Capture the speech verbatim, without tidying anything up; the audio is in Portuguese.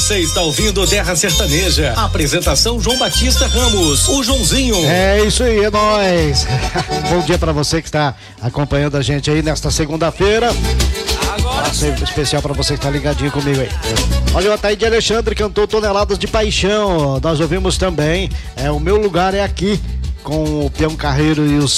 Você está ouvindo Terra Sertaneja. Apresentação João Batista Ramos, o Joãozinho. É isso aí, é nóis. Bom dia pra você que está acompanhando a gente aí nesta segunda-feira. Agora sim. Especial pra você que tá ligadinho comigo aí. Olha, o Ataíde Alexandre cantou Toneladas de Paixão. Nós ouvimos também, é, O Meu Lugar é Aqui, com o Peão Carreiro e os